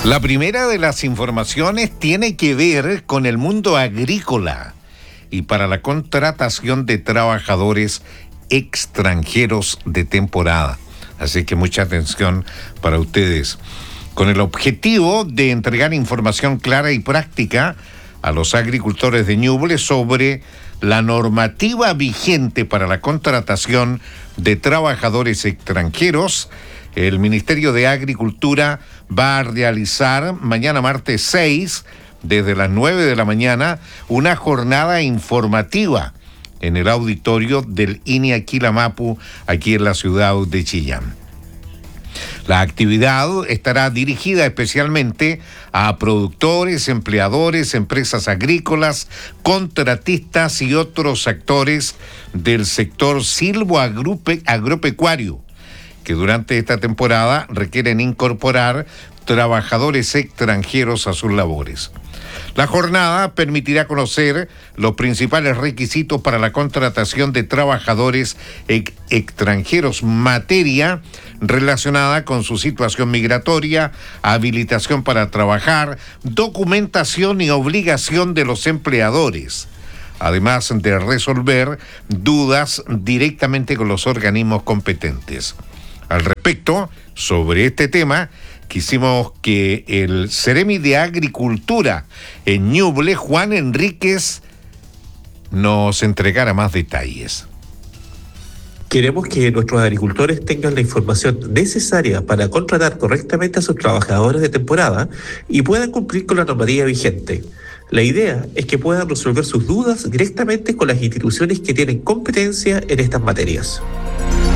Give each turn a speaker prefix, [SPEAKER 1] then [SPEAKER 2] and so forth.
[SPEAKER 1] La primera de las informaciones tiene que ver con el mundo agrícola y para la contratación de trabajadores extranjeros de temporada. Así que mucha atención para ustedes. Con el objetivo de entregar información clara y práctica a los agricultores de Ñuble sobre la normativa vigente para la contratación de trabajadores extranjeros, el Ministerio de Agricultura va a realizar mañana martes 6, desde las 9 de la mañana, una jornada informativa en el auditorio del INI Aquilamapu, aquí en la ciudad de Chillán. La actividad estará dirigida especialmente a productores, empleadores, empresas agrícolas, contratistas y otros actores del sector silvoagropecuario, que durante esta temporada requieren incorporar trabajadores extranjeros a sus labores. La jornada permitirá conocer los principales requisitos para la contratación de trabajadores extranjeros, materia relacionada con su situación migratoria, habilitación para trabajar, documentación y obligación de los empleadores, además de resolver dudas directamente con los organismos competentes. Al respecto, sobre este tema, quisimos que el Ceremi de Agricultura en Ñuble, Juan Enríquez, nos entregara más detalles.
[SPEAKER 2] Queremos que nuestros agricultores tengan la información necesaria para contratar correctamente a sus trabajadores de temporada y puedan cumplir con la normativa vigente. La idea es que puedan resolver sus dudas directamente con las instituciones que tienen competencia en estas materias.